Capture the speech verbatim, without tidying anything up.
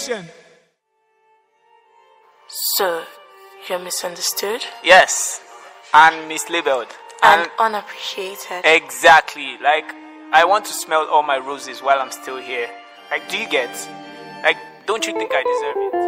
Nation. So, you're misunderstood? Yes, and mislabeled. And, and unappreciated. Exactly. Like, I want to smell all my roses while I'm still here. Like, do you get? Like, don't you think I deserve it?